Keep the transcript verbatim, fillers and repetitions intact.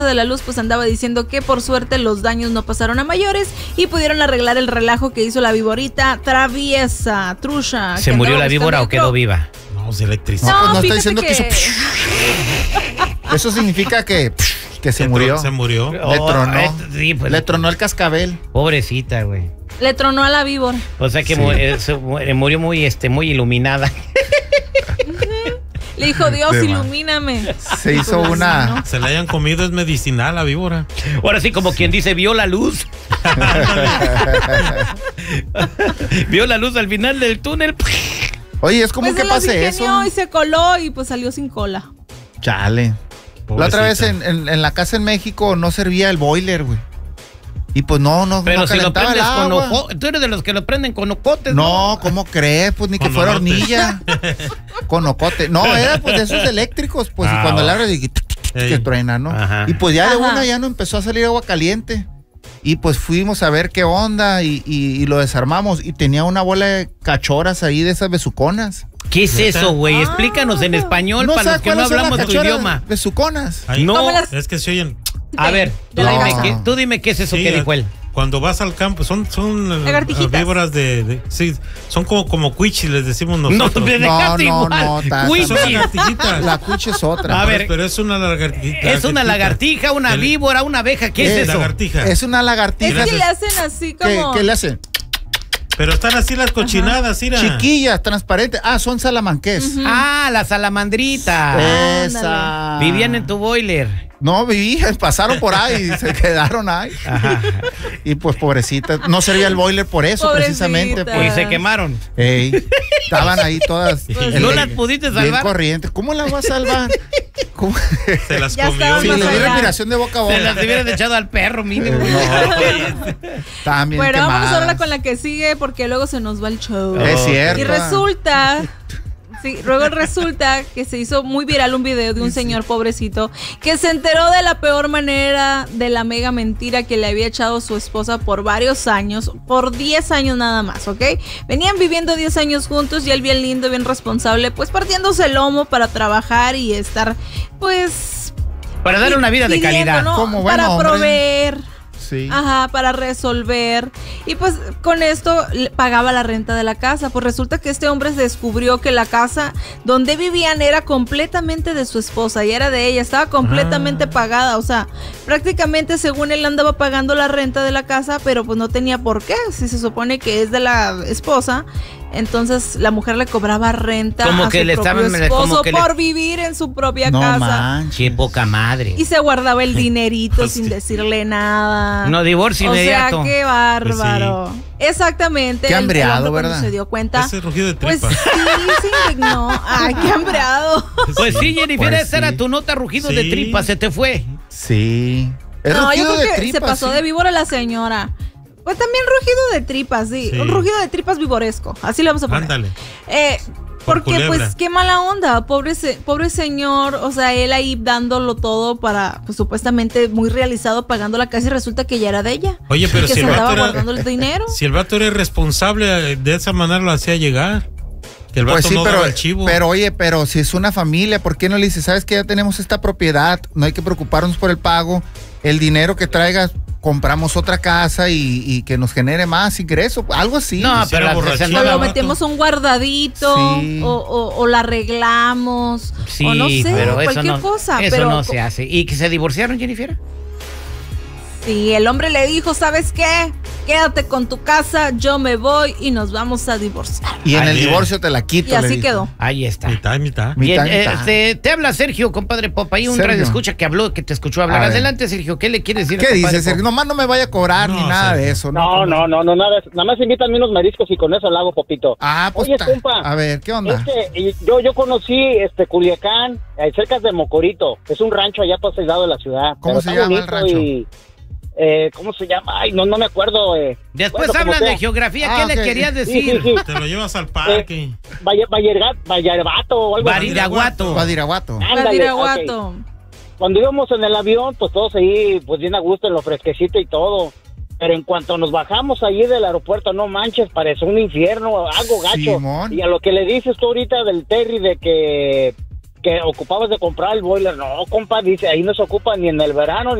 de la luz pues andaba diciendo que por suerte los daños no pasaron a mayores y pudieron arreglar el relajo que hizo la víborita traviesa, trucha. ¿Se murió la víbora o quedó viva? No, se electrizó. No, No, pues no está fíjate diciendo que, que... hizo... Eso significa que, que se Se murió. Se murió. Le Oh, tronó. eh, sí, pues, Le tronó el cascabel. pobrecita, güey. Le tronó a la víbora. O sea que Sí. mu- eh, se mu- eh, murió muy, este, muy iluminada. Le dijo, Dios, De ilumíname. Se hizo una... Se la hayan comido, es medicinal la víbora. Ahora sí, como quien dice, vio la luz. Vio la luz al final del túnel. Oye, es como Pues que se las pase ingenió eso. y se coló y pues salió sin cola. Chale. La otra vez en, en, en la casa en México no servía el boiler, güey. Y pues no, no, Pero no si lo calentaba el prendes con agua. ojo, tú eres de los que lo prenden con ocotes. No, ¿cómo crees? Pues ni que Con fuera olotes. hornilla. Con ocote. No, era pues de esos eléctricos, pues, Ah, y cuando le va. abres, que Ey. truena, ¿no? Ajá. Y pues ya de Ajá. una ya no empezó a salir agua caliente. Y pues fuimos a ver qué onda y, y, y lo desarmamos. Y tenía una bola de cachorras ahí de esas besuconas. ¿Qué es eso, güey? Ah, Explícanos en español para sabes los que no cuáles son las hablamos tu cachorras idioma. Besuconas. Ahí- No. ¿Cómo las- Es que se oyen. A de- ver, de tú, la dime casa. qué, tú dime qué es eso Sí, que dijo él. Cuando vas al campo, son, son eh, Lagartijitas. víboras de, de- sí, son como, como cuichis, les decimos No, nosotros. te No, dejaste no, igual. no, ta- Uy, Son sí. lagartijitas. La cucha es otra. A ver, pero es una lagartija. Es una lagartija, una El- víbora, una abeja. ¿Qué Eh, es eso? Lagartija. Es una Es lagartija. que le hacen así ¿Qué, como... qué le hacen? Pero están así las cochinadas, mira. Chiquillas, transparentes. Ah, son salamanqués. Ah, la salamandrita. Esa. Vivían en tu boiler. No, vivían, pasaron por ahí y se quedaron ahí. Ajá. Y pues, pobrecitas, no servía el boiler por eso, Pobrecitas. precisamente. Y Pues. se quemaron. Ey, estaban ahí todas. Pues ¿No el- las pudiste bien salvar? corrientes. ¿Cómo las vas a salvar? ¿Cómo? Se las Ya comió. estaban Si más le dio allá. respiración de boca a Se las boca. hubieran echado al perro mínimo. Eh, Estaban bien Bueno, vamos quemadas. ahora con la que sigue porque luego se nos va el show. Es Ok. cierto. Y resulta, sí, luego resulta que se hizo muy viral un video de un señor pobrecito que se enteró de la peor manera de la mega mentira que le había echado su esposa por varios años, por diez años nada más, ¿ok? Venían viviendo diez años juntos y él bien lindo, bien responsable, pues partiéndose el lomo para trabajar y estar, pues... Para darle una vida de pidiendo, calidad. ¿no? Como buen Para hombre. proveer. Sí. Ajá, para resolver. Y pues con esto le pagaba la renta de la casa. Pues resulta que este hombre se descubrió que la casa donde vivían era completamente de su esposa y era de ella, estaba completamente Ah. pagada. O sea, prácticamente según él andaba pagando la renta de la casa, pero pues no tenía por qué. Si se supone que es de la esposa, entonces la mujer le cobraba renta Como a que su le propio estaban- esposo como que le- por vivir en su propia No casa. manches. Qué poca madre. Y se guardaba el dinerito Pues sin sí. decirle nada. No, divorcio O inmediato. sea, qué bárbaro. Exactamente. Qué el- el hambreado, hombre cuando ¿verdad? se dio cuenta. Ese rugido de Pues tripas. sí, se indignó. Ay, qué hambreado. Pues sí, Jennifer, Pues esa era sí. tu nota rugido Sí. de tripa, se te fue. Sí. Es No, yo rugido creo de que se tripas, pasó sí. de víbora la señora. Pues también rugido de tripas, sí. Sí. Un rugido de tripas vivoresco. Así le vamos a poner. Ándale. Eh, Por porque culebra. pues qué mala onda, pobre se- pobre señor, o sea, él ahí dándolo todo para, pues supuestamente muy realizado pagando la casa y resulta que ya era de ella. Oye, pero y que si se el, andaba vato guardando era, el dinero. si el vato era responsable, de esa manera lo hacía llegar. Que el vato Pues sí, no pero, daba el chivo. pero oye, pero si es una familia, ¿por qué no le dices, sabes que ya tenemos esta propiedad, no hay que preocuparnos por el pago, el dinero que traigas, compramos otra casa y, y que nos genere más ingreso, algo así? No, Sí, pero era la- borrachito. se O andaba- lo vato. metemos un guardadito, Sí. o, o- o la arreglamos, Sí, o no sé, pero eso cualquier no, cosa. eso pero no se hace. ¿Y que se divorciaron, Jennifer? sí, el hombre le dijo, ¿sabes qué? Quédate con tu casa, yo me voy y nos vamos a divorciar. Y en Ay, el bien. divorcio te la quito. Y le así dijo. quedó. Ahí está. Mitad, mitad. Mitad, Bien, mitad. este, te habla Sergio, compadre Pop. Ahí un Sergio. radio escucha que habló, que te escuchó hablar. A ver. Adelante, Sergio. ¿Qué le quieres decir? ¿Qué a compadre dices, Sergio? Pop? Nomás no me vaya a cobrar No, ni nada Sergio. de eso. No, no, no, no, nada. Nada más invítame unos mariscos y con eso la hago, Popito. Ah, pues Oye, ta- compa, a ver, ¿qué onda? Es que y- yo, yo conocí este Culiacán, eh, cerca de Mocorito. Es un rancho allá por ese lado de la ciudad. ¿Cómo Pero se está llama el bonito rancho? y, eh, ¿cómo se llama? Ay, no, no me acuerdo. Eh. Después Bueno, como hablan de sea. geografía. Ah, ¿Qué ok. le querías Sí, decir? sí, sí. Te lo llevas al parque. Valle- Vallerga- Vallarbato o algo así. Badiraguato. Badiraguato. Ándale, Badiraguato. ok. Cuando íbamos en el avión, pues todos ahí, pues bien a gusto en lo fresquecito y todo. Pero en cuanto nos bajamos allí del aeropuerto, no manches, parece un infierno, algo gacho. Simón. Y a lo que le dices tú ahorita del Terry de que que ocupabas de comprar el boiler. No, compa, dice, ahí no se ocupa ni en el verano